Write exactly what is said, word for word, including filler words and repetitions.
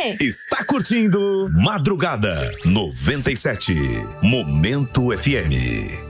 Está curtindo Madrugada noventa e sete, Momento F M.